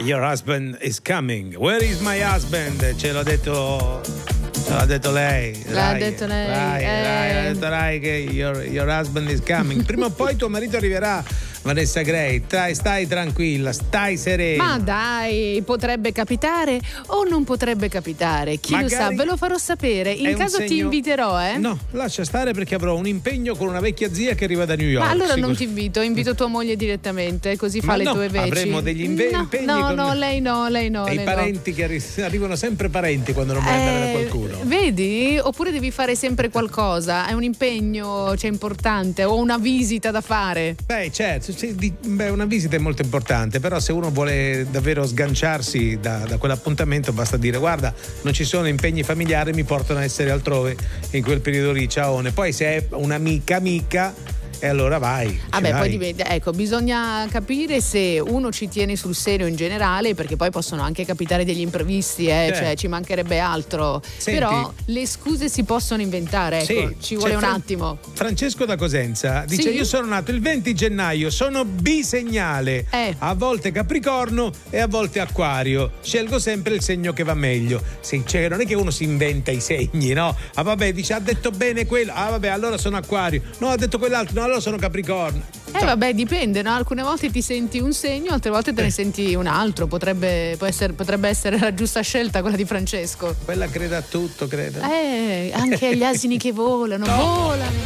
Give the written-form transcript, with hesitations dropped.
Your husband is coming. Where is my husband? Ce l'ha detto lei. L'ha detto lei. L'ha detto lei che your husband is coming. Prima o poi tuo marito arriverà. Vanessa Gray, stai tranquilla, stai serena. Ma dai, potrebbe capitare o non potrebbe capitare? Chi Magari lo sa, ve lo farò sapere. In caso ti inviterò, No, lascia stare perché avrò un impegno con una vecchia zia che arriva da New York. Ma allora non ti invito tua moglie direttamente, così fa le tue veci. Avremo degli impegni No, lei no. E i parenti che arrivano sempre parenti quando non vai a andare da qualcuno. Vedi? Oppure devi fare sempre qualcosa, è un impegno, importante, o una visita da fare. Beh, certo. Una visita è molto importante, però se uno vuole davvero sganciarsi da quell'appuntamento basta dire: guarda, non ci sono impegni familiari, mi portano a essere altrove in quel periodo lì, ciaone. Poi se è un'amica e allora vai. Poi bisogna capire se uno ci tiene sul serio in generale, perché poi possono anche capitare degli imprevisti, cioè ci mancherebbe altro. Senti, però le scuse si possono inventare, ci vuole un attimo. Francesco da Cosenza dice: io sono nato il 20 gennaio, sono bisegnale, a volte Capricorno e a volte Acquario, scelgo sempre il segno che va meglio. Cioè, non è che uno si inventa i segni, no? Dice ha detto bene quello, allora sono Acquario, no, ha detto quell'altro, no, allora sono Capricorno. Dipende, no? Alcune volte ti senti un segno, altre volte te ne senti un altro. Potrebbe essere la giusta scelta quella di Francesco. Quella crede a tutto, credo. Anche agli asini che volano.